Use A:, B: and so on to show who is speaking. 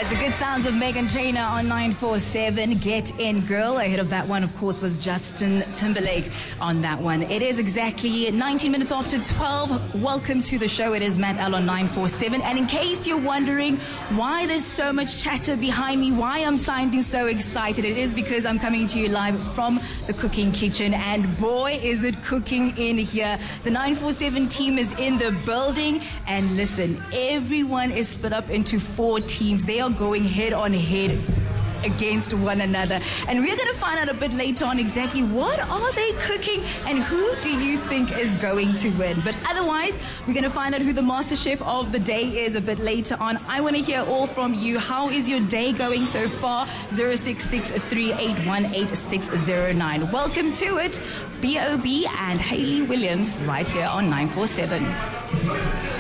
A: The good sounds of Megan Trainor on 947. Get In Girl. Ahead of that one, of course, was Justin Timberlake on that one. It is exactly 19 minutes after 12. Welcome to the show. It is Matt L on 947. And in case you're wondering why there's so much chatter behind me, why I'm sounding so excited, it is because I'm coming to you live from the cooking kitchen. And boy, is it cooking in here. The 947 team is in the building. And listen, everyone is split up into 4 teams. They are going head on head against one another, and we're going to find out a bit later on exactly what are they cooking and who do you think is going to win. But otherwise, we're going to find out who the master chef of the day is a bit later on. I want to hear all from you. How is your day going so far? 066-381-8609. Welcome to it, B.O.B. and Hayley Williams right here on 947.